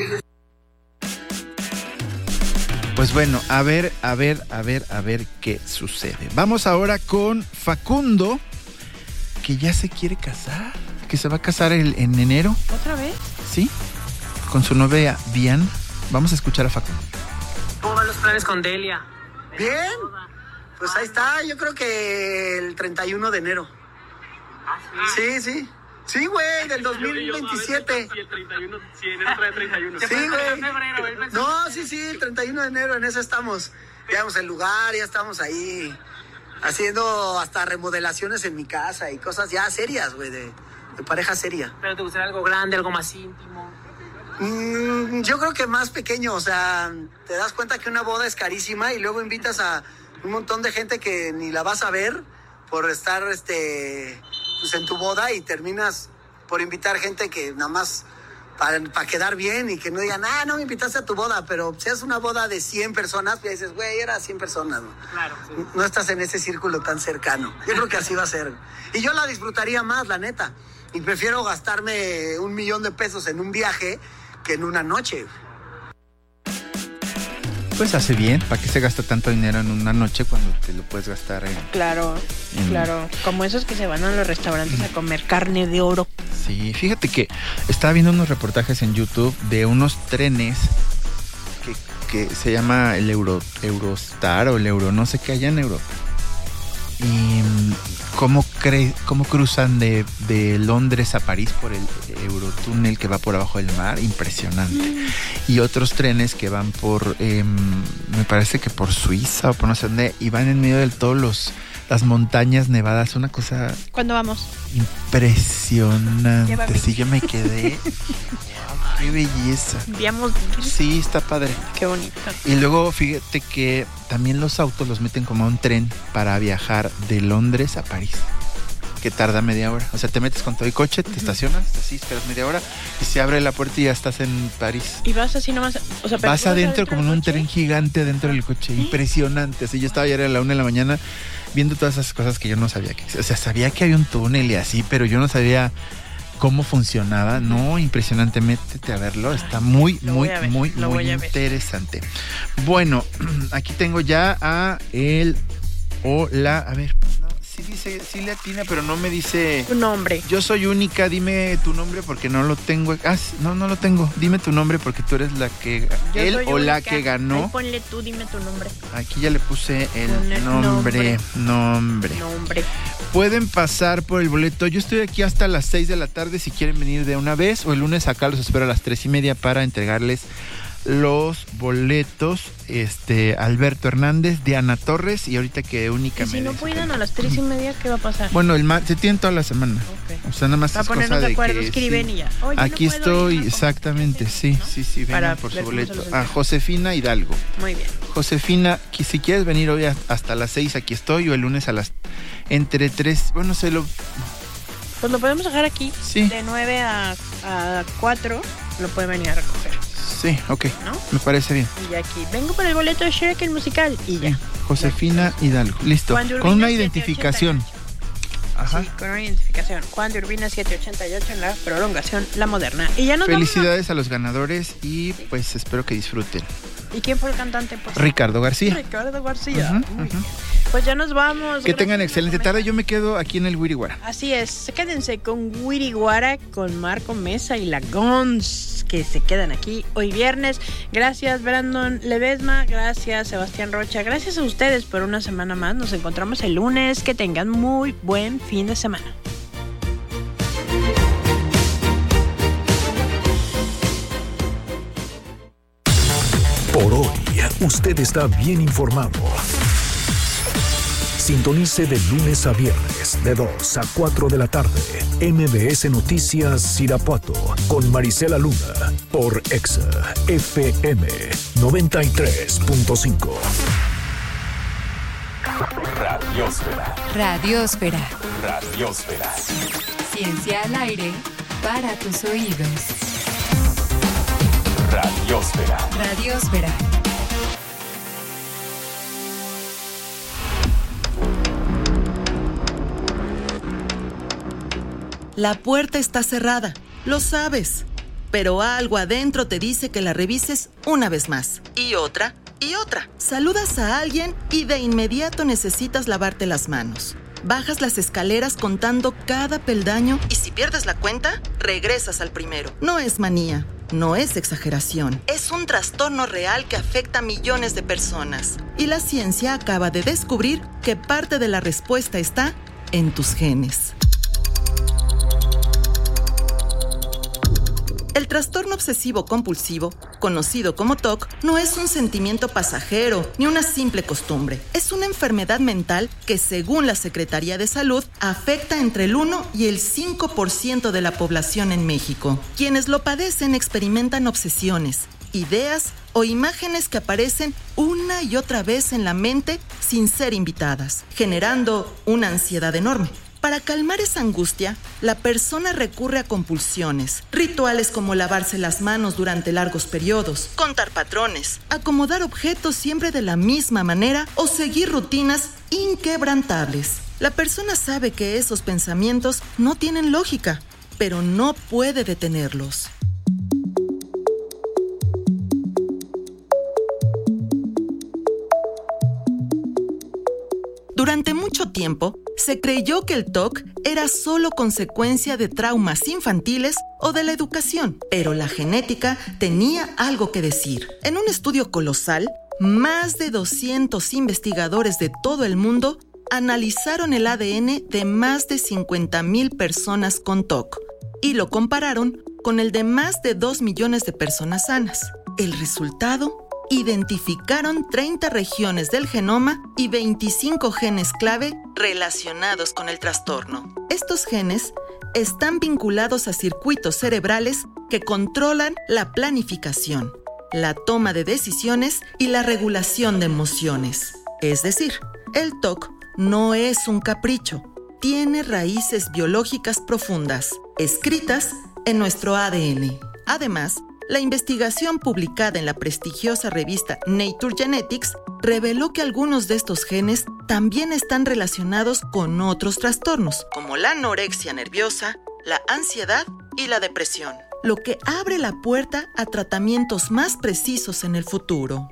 [SPEAKER 17] Pues bueno, a ver, a ver, a ver, a ver qué sucede. Vamos ahora con Facundo, que ya se quiere casar, que se va a casar el, en enero.
[SPEAKER 16] ¿Otra vez?
[SPEAKER 17] Sí, con su novia Diana. Vamos a escuchar a Facundo.
[SPEAKER 21] ¿Cómo van los planes con Delia?
[SPEAKER 22] Bien, pues ahí está, yo creo que el treinta y uno de enero.
[SPEAKER 21] ¿Ah,
[SPEAKER 22] sí? Sí, sí. Sí, güey, del dos mil veintisiete.
[SPEAKER 21] Sí, el treinta y uno, sí, enero trae treinta y uno.
[SPEAKER 22] Sí, güey. No, sí, sí, el treinta y uno de enero, en eso estamos. Veamos el lugar, ya estamos ahí haciendo hasta remodelaciones en mi casa y cosas ya serias, güey, de, de pareja seria.
[SPEAKER 21] ¿Pero te gustaría algo grande, algo más íntimo?
[SPEAKER 22] Mm, yo creo que más pequeño, o sea, te das cuenta que una boda es carísima y luego invitas a un montón de gente que ni la vas a ver por estar este pues en tu boda y terminas por invitar gente que nada más para pa quedar bien y que no digan, ah, no me invitaste a tu boda, pero si es una boda de cien personas, pues dices, güey, era cien personas, ¿no?
[SPEAKER 21] Claro, sí.
[SPEAKER 22] No estás en ese círculo tan cercano. Yo creo que así va a ser. Y yo la disfrutaría más, la neta. Y prefiero gastarme un millón de pesos en un viaje que en una noche.
[SPEAKER 17] Pues hace bien, ¿para qué se gasta tanto dinero en una noche cuando te lo puedes gastar en...
[SPEAKER 16] Claro, en... claro, como esos que se van a los restaurantes a comer carne de oro.
[SPEAKER 17] Sí, fíjate que estaba viendo unos reportajes en YouTube de unos trenes que, que se llama el Euro, Eurostar o el Euro, no sé qué, allá en Europa. Y cómo, cre- cómo cruzan de, de Londres a París por el Eurotúnel que va por abajo del mar, impresionante. Mm. Y otros trenes que van por, eh, me parece que por Suiza o por no sé dónde, y van en medio de todos los las montañas nevadas, una cosa...
[SPEAKER 16] ¿Cuándo vamos?
[SPEAKER 17] Impresionante. Llévame. Sí, yo me quedé... ¡Qué belleza!
[SPEAKER 16] Veamos.
[SPEAKER 17] Sí, está padre.
[SPEAKER 16] Qué bonito.
[SPEAKER 17] Y luego fíjate que también los autos los meten como a un tren para viajar de Londres a París. que tarda media hora. O sea, te metes con todo el coche, te uh-huh. estacionas, así, esperas media hora y se abre la puerta y ya estás en París.
[SPEAKER 16] Y vas así nomás, o sea,
[SPEAKER 17] vas adentro como en un tren gigante dentro del coche, ¿eh? Impresionante. Así, yo estaba ayer a la una de la mañana viendo todas esas cosas que yo no sabía que, o sea, sabía que había un túnel y así, pero yo no sabía cómo funcionaba. No, impresionante, métete a verlo, está muy,
[SPEAKER 16] lo
[SPEAKER 17] muy,
[SPEAKER 16] ver,
[SPEAKER 17] muy, muy interesante. Bueno, aquí tengo ya a el hola, a ver, no, sí dice, sí le atina, pero no me dice
[SPEAKER 16] tu nombre.
[SPEAKER 17] Yo soy única, dime tu nombre porque no lo tengo. Ah, no, no lo tengo. Dime tu nombre porque tú eres la que,
[SPEAKER 16] yo
[SPEAKER 17] él o la
[SPEAKER 16] única.
[SPEAKER 17] que ganó.
[SPEAKER 16] Ahí ponle tú, dime tu nombre.
[SPEAKER 17] Aquí ya le puse el,
[SPEAKER 16] el
[SPEAKER 17] nombre, nombre,
[SPEAKER 16] nombre. Nombre.
[SPEAKER 17] Pueden pasar por el boleto. Yo estoy aquí hasta las seis de la tarde si quieren venir de una vez, o el lunes acá los espero a las tres y media para entregarles los boletos. Este, Alberto Hernández, Diana Torres y ahorita que únicamente.
[SPEAKER 16] ¿Y si no pueden a las tres y media, qué va a pasar?
[SPEAKER 17] Bueno, el mar se tiene toda la semana. Okay. O sea, nada más
[SPEAKER 16] para
[SPEAKER 17] es cosa
[SPEAKER 16] de,
[SPEAKER 17] de
[SPEAKER 16] acuerdo,
[SPEAKER 17] que
[SPEAKER 16] escriben
[SPEAKER 17] sí.
[SPEAKER 16] y ya. Oye,
[SPEAKER 17] aquí
[SPEAKER 16] no
[SPEAKER 17] estoy,
[SPEAKER 16] ir,
[SPEAKER 17] exactamente, sí, ¿no? sí, sí, vengan para por su boleto. A Josefina Hidalgo.
[SPEAKER 16] Muy bien.
[SPEAKER 17] Josefina, si quieres venir hoy hasta las seis, aquí estoy, o el lunes a las entre tres, bueno, se lo.
[SPEAKER 16] Pues lo podemos dejar aquí.
[SPEAKER 17] Sí.
[SPEAKER 16] De nueve a cuatro, lo pueden venir a recoger.
[SPEAKER 17] Sí, ok, ¿no? Me parece bien.
[SPEAKER 16] Y aquí, vengo por el boleto de Shrek, el musical, y ya.
[SPEAKER 17] Josefina Hidalgo, listo. Con una identificación.
[SPEAKER 16] Ajá. Sí, con una identificación. Juan de Urbina setecientos ochenta y ocho en la prolongación La Moderna. Y ya nos
[SPEAKER 17] Felicidades
[SPEAKER 16] vamos a...
[SPEAKER 17] a los ganadores y pues espero que disfruten.
[SPEAKER 16] ¿Y quién fue el cantante? Pues,
[SPEAKER 17] Ricardo García.
[SPEAKER 16] Ricardo García. Uh-huh, uh-huh. Pues ya nos vamos.
[SPEAKER 17] Que tengan excelente tarde. Yo me quedo aquí en el Wiriguara.
[SPEAKER 16] Así es. Quédense con Wiriguara, con Marco Mesa y la Gons, que se quedan aquí hoy viernes. Gracias, Brandon Ledesma. Gracias, Sebastián Rocha. Gracias a ustedes por una semana más. Nos encontramos el lunes. Que tengan muy buen fin de semana.
[SPEAKER 3] Por hoy, usted está bien informado. Sintonice de lunes a viernes, de dos a cuatro de la tarde, M B S Noticias Irapuato, con Marisela Luna, por Exa F M noventa y tres punto cinco.
[SPEAKER 2] Radiosfera.
[SPEAKER 19] Radiosfera.
[SPEAKER 2] Radiosfera.
[SPEAKER 19] Ciencia al aire para tus oídos.
[SPEAKER 2] Radiosfera.
[SPEAKER 19] Radiosfera.
[SPEAKER 23] La puerta está cerrada, lo sabes, pero algo adentro te dice que la revises una vez más, y otra, y otra. Saludas a alguien y de inmediato necesitas lavarte las manos. Bajas las escaleras contando cada peldaño y si pierdes la cuenta, regresas al primero. No es manía, no es exageración. Es un trastorno real que afecta a millones de personas. Y la ciencia acaba de descubrir que parte de la respuesta está en tus genes. El trastorno obsesivo-compulsivo, conocido como T O C, no es un sentimiento pasajero ni una simple costumbre. Es una enfermedad mental que, según la Secretaría de Salud, afecta entre el uno y el cinco por ciento de la población en México. Quienes lo padecen experimentan obsesiones, ideas o imágenes que aparecen una y otra vez en la mente sin ser invitadas, generando una ansiedad enorme. Para calmar esa angustia, la persona recurre a compulsiones, rituales como lavarse las manos durante largos periodos, contar patrones, acomodar objetos siempre de la misma manera o seguir rutinas inquebrantables. La persona sabe que esos pensamientos no tienen lógica, pero no puede detenerlos. Durante mucho tiempo, se creyó que el T O C era solo consecuencia de traumas infantiles o de la educación, pero la genética tenía algo que decir. En un estudio colosal, más de doscientos investigadores de todo el mundo analizaron el A D N de más de cincuenta mil personas con T O C y lo compararon con el de más de dos millones de personas sanas. El resultado: identificaron treinta regiones del genoma y veinticinco genes clave relacionados con el trastorno. Estos genes están vinculados a circuitos cerebrales que controlan la planificación, la toma de decisiones y la regulación de emociones. Es decir, el T O C no es un capricho, tiene raíces biológicas profundas, escritas en nuestro A D N. Además, la investigación publicada en la prestigiosa revista Nature Genetics reveló que algunos de estos genes también están relacionados con otros trastornos, como la anorexia nerviosa, la ansiedad y la depresión, lo que abre la puerta a tratamientos más precisos en el futuro.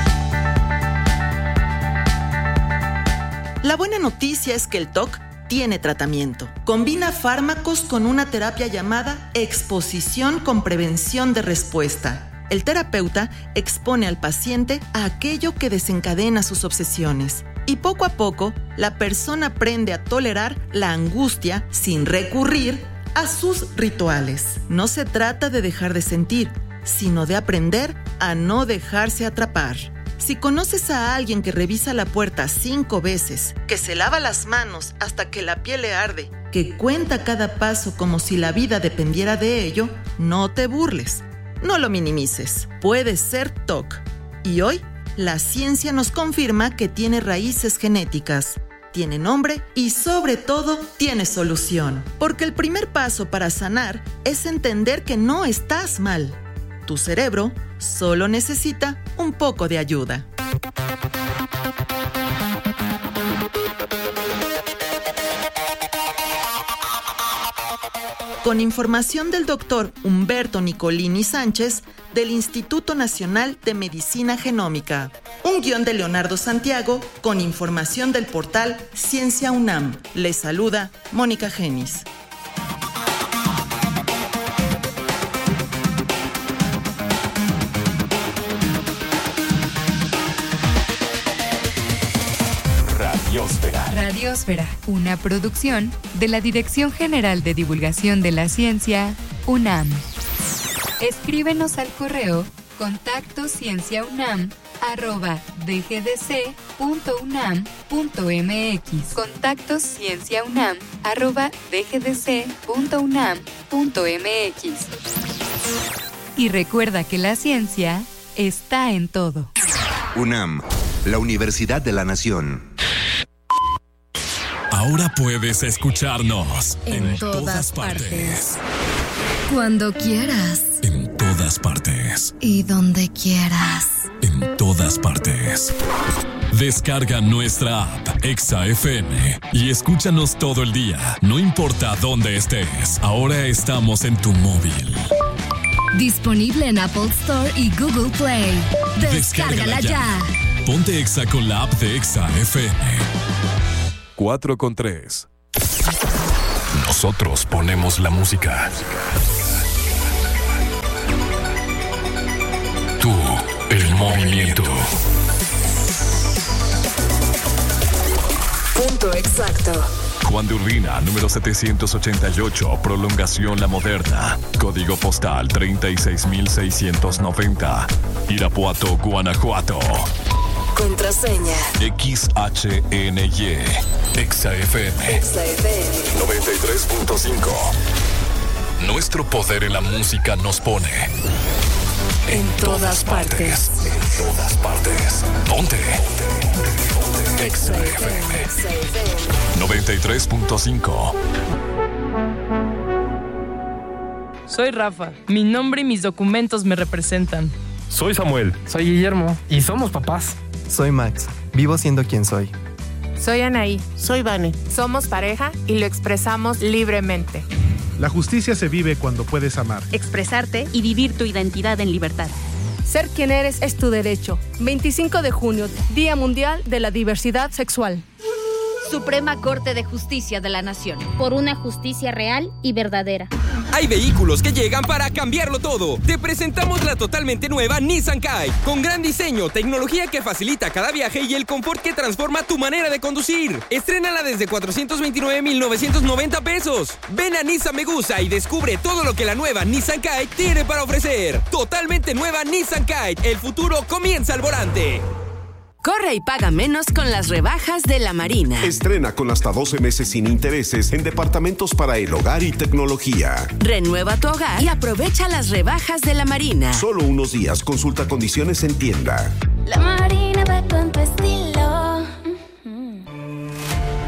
[SPEAKER 23] La buena noticia es que el T O C tiene tratamiento. Combina fármacos con una terapia llamada exposición con prevención de respuesta. El terapeuta expone al paciente a aquello que desencadena sus obsesiones. Y poco a poco, la persona aprende a tolerar la angustia sin recurrir a sus rituales. No se trata de dejar de sentir, sino de aprender a no dejarse atrapar. Si conoces a alguien que revisa la puerta cinco veces, que se lava las manos hasta que la piel le arde, que cuenta cada paso como si la vida dependiera de ello, no te burles. No lo minimices. Puede ser T O C. Y hoy, la ciencia nos confirma que tiene raíces genéticas, tiene nombre y sobre todo tiene solución. Porque el primer paso para sanar es entender que no estás mal. Tu cerebro solo necesita un poco de ayuda. Con información del doctor Humberto Nicolini Sánchez del Instituto Nacional de Medicina Genómica. Un guión de Leonardo Santiago con información del portal Ciencia UNAM. Les saluda Mónica Genis.
[SPEAKER 2] Radiósfera.
[SPEAKER 19] Radiósfera, una producción de la Dirección General de Divulgación de la Ciencia, UNAM. Escríbenos al correo contacto cienciaunam arroba dgdc punto unam punto mx. Contacto cienciaunam arroba dgdc punto unam punto mx. Y recuerda que la ciencia está en todo.
[SPEAKER 1] UNAM, la Universidad de la Nación.
[SPEAKER 4] Ahora puedes escucharnos
[SPEAKER 6] en, en todas, todas partes. partes. Cuando quieras.
[SPEAKER 4] En todas partes.
[SPEAKER 6] Y donde quieras.
[SPEAKER 4] En todas partes. Descarga nuestra app Exa F M y escúchanos todo el día, no importa dónde estés. Ahora estamos en tu móvil.
[SPEAKER 6] Disponible en Apple Store y Google Play. Descárgala, Descárgala ya. ya.
[SPEAKER 4] Ponte Exa con la app de Exa F M. cuatro con tres. Nosotros ponemos la música. Tú, el movimiento.
[SPEAKER 6] Punto exacto.
[SPEAKER 4] Juan de Urbina, número setecientos ochenta y ocho, Prolongación La Moderna. Código postal treinta y seis mil seiscientos noventa. Irapuato, Guanajuato.
[SPEAKER 6] Contraseña
[SPEAKER 4] X H N Y. Exa F M.
[SPEAKER 6] Exa F M
[SPEAKER 4] noventa y tres punto cinco. Nuestro poder en la música nos pone
[SPEAKER 6] en, en todas, todas partes.
[SPEAKER 4] partes. En todas partes. Ponte. Exa F M noventa y tres punto cinco.
[SPEAKER 24] Soy Rafa. Mi nombre y mis documentos me representan.
[SPEAKER 25] Soy Samuel.
[SPEAKER 26] Soy Guillermo. Y somos papás.
[SPEAKER 27] Soy Max. Vivo siendo quien soy.
[SPEAKER 28] Soy Anaí.
[SPEAKER 29] Soy Vane.
[SPEAKER 28] Somos pareja y lo expresamos libremente.
[SPEAKER 30] La justicia se vive cuando puedes amar,
[SPEAKER 31] expresarte y vivir tu identidad en libertad.
[SPEAKER 32] Ser quien eres es tu derecho. veinticinco de junio, Día Mundial de la Diversidad Sexual.
[SPEAKER 33] Suprema Corte de Justicia de la Nación.
[SPEAKER 34] Por una justicia real y verdadera.
[SPEAKER 8] Hay vehículos que llegan para cambiarlo todo. Te presentamos la totalmente nueva Nissan Kite, con gran diseño, tecnología que facilita cada viaje y el confort que transforma tu manera de conducir. Estrénala desde cuatrocientos veintinueve mil novecientos noventa pesos. Ven a Nissan Megusa y descubre todo lo que la nueva Nissan Kite tiene para ofrecer. Totalmente nueva Nissan Kite. El futuro comienza al volante.
[SPEAKER 13] Corre y paga menos con las rebajas de La Marina.
[SPEAKER 14] Estrena con hasta doce meses sin intereses en departamentos para el hogar y tecnología.
[SPEAKER 13] Renueva tu hogar y aprovecha las rebajas de La Marina.
[SPEAKER 14] Solo unos días. Consulta condiciones en tienda.
[SPEAKER 15] La Marina va con tu estilo.
[SPEAKER 11] Historia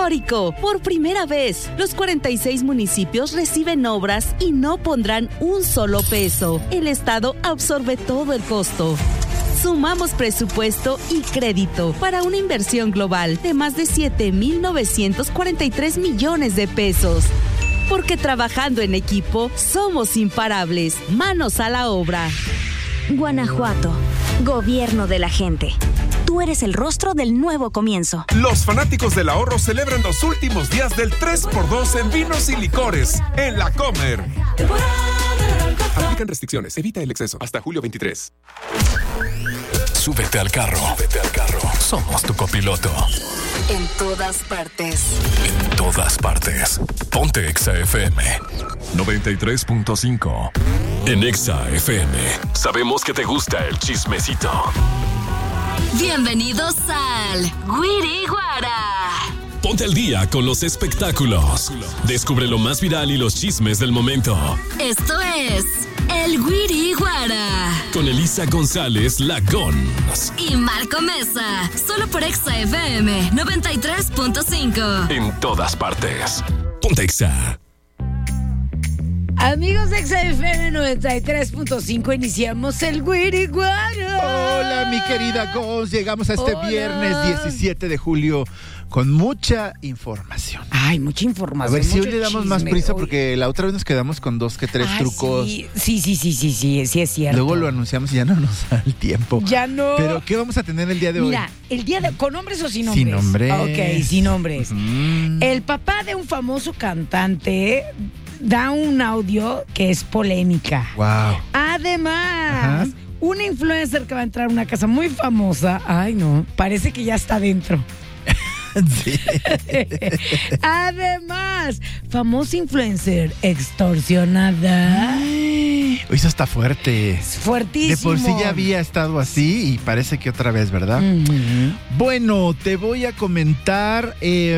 [SPEAKER 11] histórico. Por primera vez, los cuarenta y seis municipios reciben obras y no pondrán un solo peso. El Estado absorbe todo el costo. Sumamos presupuesto y crédito para una inversión global de más de siete mil novecientos cuarenta y tres millones de pesos. Porque trabajando en equipo, somos imparables. Manos a la obra.
[SPEAKER 33] Guanajuato, gobierno de la gente. Tú eres el rostro del nuevo comienzo.
[SPEAKER 3] Los fanáticos del ahorro celebran los últimos días del tres por dos en vinos y licores en La Comer. Aplican restricciones, evita el exceso. Hasta julio veintitrés.
[SPEAKER 4] Súbete al carro. Súbete al carro. Somos tu copiloto.
[SPEAKER 33] En todas partes.
[SPEAKER 4] En todas partes. Ponte Exa F M noventa y tres punto cinco. En Exa F M sabemos que te gusta el chismecito.
[SPEAKER 6] Bienvenidos al Güiri Guara.
[SPEAKER 4] Ponte al día con los espectáculos. Descubre lo más viral y los chismes del momento.
[SPEAKER 6] Esto es el Güiri Guara.
[SPEAKER 4] Con Elisa González Lagons.
[SPEAKER 6] Y Marco Mesa. Solo por Exa F M noventa y tres punto cinco.
[SPEAKER 4] En todas partes. Ponte Exa.
[SPEAKER 5] Amigos de Exa F M noventa y tres punto cinco, iniciamos el Güiri Guara.
[SPEAKER 7] Hola, mi querida Gons. Llegamos a este
[SPEAKER 5] Hola.
[SPEAKER 7] viernes diecisiete de julio con mucha información.
[SPEAKER 5] Ay, mucha información.
[SPEAKER 7] A ver si hoy
[SPEAKER 5] mucho
[SPEAKER 7] le damos
[SPEAKER 5] chisme.
[SPEAKER 7] más prisa
[SPEAKER 5] Hoy-
[SPEAKER 7] porque la otra vez nos quedamos con dos que tres
[SPEAKER 5] Ay,
[SPEAKER 7] trucos.
[SPEAKER 5] Sí, sí, sí, sí, sí, sí, sí es cierto.
[SPEAKER 7] Luego lo anunciamos y ya no nos da el tiempo.
[SPEAKER 5] Ya no.
[SPEAKER 7] Pero ¿qué vamos a tener el día de hoy?
[SPEAKER 5] Mira, el día de... ¿Con nombres o sin nombres?
[SPEAKER 7] Sin nombres.
[SPEAKER 5] Ok, sin nombres.
[SPEAKER 7] Mm.
[SPEAKER 5] El papá de un famoso cantante da un audio que es polémica.
[SPEAKER 7] Wow.
[SPEAKER 5] Además, una influencer que va a entrar a una casa muy famosa, ay no, parece que ya está dentro.
[SPEAKER 7] Sí.
[SPEAKER 5] Además, famosa influencer extorsionada.
[SPEAKER 7] Ay, eso está fuerte.
[SPEAKER 5] Fuertísimo.
[SPEAKER 7] De por sí ya había estado así y parece que otra vez, ¿verdad?
[SPEAKER 5] Uh-huh.
[SPEAKER 7] Bueno, te voy a comentar eh,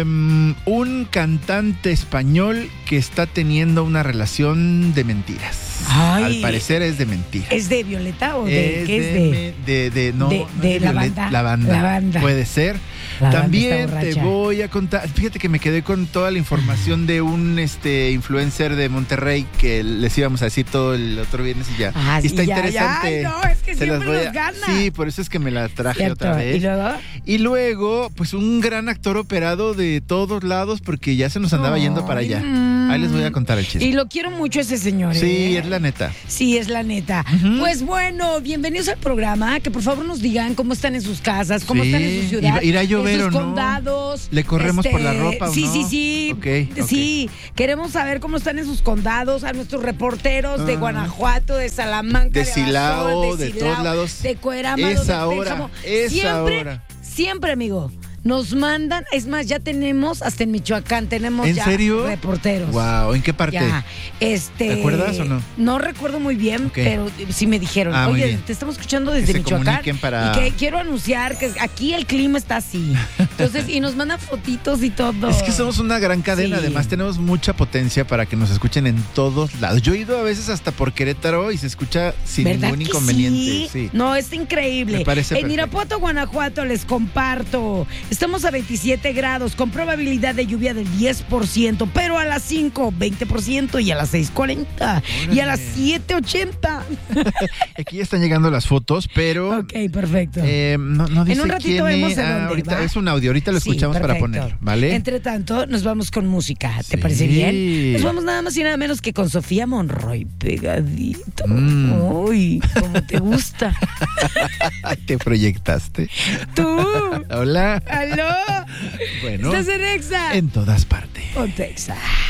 [SPEAKER 7] un cantante español que está teniendo una relación de mentiras.
[SPEAKER 5] Ay.
[SPEAKER 7] Al parecer es de mentiras.
[SPEAKER 5] ¿Es de Violeta o de
[SPEAKER 7] Es
[SPEAKER 5] qué es de?
[SPEAKER 7] de, de, no,
[SPEAKER 5] de-
[SPEAKER 7] no
[SPEAKER 5] de
[SPEAKER 7] es
[SPEAKER 5] la
[SPEAKER 7] Violeta,
[SPEAKER 5] banda.
[SPEAKER 7] la banda.
[SPEAKER 5] La banda.
[SPEAKER 7] Puede ser.
[SPEAKER 5] La banda
[SPEAKER 7] También
[SPEAKER 5] está
[SPEAKER 7] te
[SPEAKER 5] borracha.
[SPEAKER 7] voy a contar. Fíjate que me quedé con toda la información de un este influencer de Monterrey que les íbamos a decir todo el otro viernes y ya.
[SPEAKER 5] Ah,
[SPEAKER 7] y está
[SPEAKER 5] sí, ya,
[SPEAKER 7] interesante.
[SPEAKER 5] ya. Ay, no, es que
[SPEAKER 7] Se las
[SPEAKER 5] siempre
[SPEAKER 7] voy
[SPEAKER 5] nos gana.
[SPEAKER 7] Sí, por eso es que me la traje
[SPEAKER 5] Cierto.
[SPEAKER 7] otra vez.
[SPEAKER 5] ¿Y luego?
[SPEAKER 7] Y luego, pues un gran actor operado de todos lados porque ya se nos andaba yendo para allá.
[SPEAKER 5] mm.
[SPEAKER 7] Ahí les voy a contar el chisme.
[SPEAKER 5] Y lo quiero mucho ese señor.
[SPEAKER 7] Sí,
[SPEAKER 5] ¿eh?
[SPEAKER 7] es la neta.
[SPEAKER 5] Sí, es la neta. Pues bueno, bienvenidos al programa. Que por favor nos digan cómo están en sus casas, cómo
[SPEAKER 7] Sí.
[SPEAKER 5] están en su ciudad.
[SPEAKER 7] ¿Iba- irá a llover
[SPEAKER 5] en sus
[SPEAKER 7] o no?
[SPEAKER 5] condados.
[SPEAKER 7] ¿Le corremos por la ropa o
[SPEAKER 5] sí,
[SPEAKER 7] no?
[SPEAKER 5] Sí, sí,
[SPEAKER 7] Ok,
[SPEAKER 5] sí. Queremos saber cómo están en sus condados, a nuestros reporteros de
[SPEAKER 7] Ah.
[SPEAKER 5] Guanajuato, de Salamanca,
[SPEAKER 7] De
[SPEAKER 5] de,
[SPEAKER 7] Silao,
[SPEAKER 5] Abasol,
[SPEAKER 7] de
[SPEAKER 5] Silao,
[SPEAKER 7] todos lados.
[SPEAKER 5] de Cuerámaro,
[SPEAKER 7] Esa
[SPEAKER 5] de
[SPEAKER 7] hora,
[SPEAKER 5] Pénjamo.
[SPEAKER 7] esa
[SPEAKER 5] siempre,
[SPEAKER 7] hora.
[SPEAKER 5] Siempre, amigo. Nos mandan, es más, ya tenemos, hasta en Michoacán, tenemos
[SPEAKER 7] ¿En
[SPEAKER 5] ya
[SPEAKER 7] serio?
[SPEAKER 5] reporteros.
[SPEAKER 7] Wow, ¿en qué parte?
[SPEAKER 5] Ya, este.
[SPEAKER 7] ¿Te acuerdas o no?
[SPEAKER 5] No recuerdo muy bien,
[SPEAKER 7] Ok.
[SPEAKER 5] pero sí me dijeron,
[SPEAKER 7] Ah, muy
[SPEAKER 5] oye,
[SPEAKER 7] bien.
[SPEAKER 5] te estamos escuchando desde
[SPEAKER 7] Que se
[SPEAKER 5] Michoacán.
[SPEAKER 7] comuniquen para-
[SPEAKER 5] Y que quiero anunciar que aquí el clima está así. Entonces, y nos mandan fotitos y todo.
[SPEAKER 7] Es que somos una gran cadena,
[SPEAKER 5] Sí.
[SPEAKER 7] además tenemos mucha potencia para que nos escuchen en todos lados. Yo he ido a veces hasta por Querétaro y se escucha sin
[SPEAKER 5] ¿Verdad
[SPEAKER 7] ningún
[SPEAKER 5] que
[SPEAKER 7] inconveniente.
[SPEAKER 5] sí?
[SPEAKER 7] Sí.
[SPEAKER 5] No, es increíble.
[SPEAKER 7] Me parece
[SPEAKER 5] en
[SPEAKER 7] perfecto.
[SPEAKER 5] Irapuato, Guanajuato, les comparto. Estamos a veintisiete grados con probabilidad de lluvia del diez por ciento, pero a las cinco, veinte por ciento y a las seis, cuarenta y a las siete, ochenta.
[SPEAKER 7] Aquí ya están llegando las fotos, pero...
[SPEAKER 5] Ok, perfecto.
[SPEAKER 7] eh, no, no dice
[SPEAKER 5] En un ratito
[SPEAKER 7] quién
[SPEAKER 5] vemos
[SPEAKER 7] es.
[SPEAKER 5] en
[SPEAKER 7] Ah,
[SPEAKER 5] dónde,
[SPEAKER 7] ahorita
[SPEAKER 5] ¿va?
[SPEAKER 7] es un audio, ahorita lo
[SPEAKER 5] Sí,
[SPEAKER 7] escuchamos para
[SPEAKER 5] perfecto.
[SPEAKER 7] poner, ¿vale?
[SPEAKER 5] Entre tanto, nos vamos con música. ¿Te
[SPEAKER 7] Sí.
[SPEAKER 5] parece bien? Nos vamos nada más y nada menos que con Sofía Monroy, pegadito.
[SPEAKER 7] Mm.
[SPEAKER 5] Uy, como te gusta.
[SPEAKER 7] Te proyectaste.
[SPEAKER 5] Tú.
[SPEAKER 7] Hola.
[SPEAKER 5] ¿Aló?
[SPEAKER 7] Bueno,
[SPEAKER 5] ¿Estás en Exa?
[SPEAKER 7] en todas partes.
[SPEAKER 5] Ponte Exa.